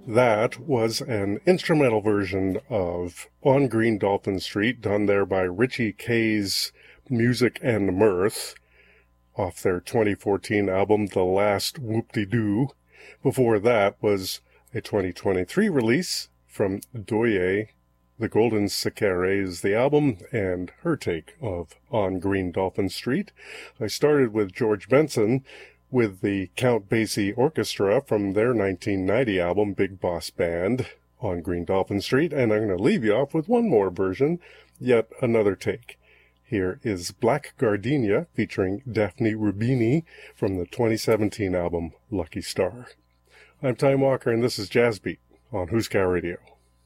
That was an instrumental version of On Green Dolphin Street, done there by Richie K's Music and Mirth, off their 2014 album, The Last Whoop-De-Doo. Before that was a 2023 release from Doye. The Golden Sicare is the album, and her take of On Green Dolphin Street. I started with George Benson with the Count Basie Orchestra from their 1990 album, Big Boss Band, On Green Dolphin Street, and I'm going to leave you off with one more version, yet another take. Here is Black Gardenia featuring Daphne Rubini from the 2017 album, Lucky Star. I'm Time Walker, and this is Jazz Beat on Who's Cow Radio.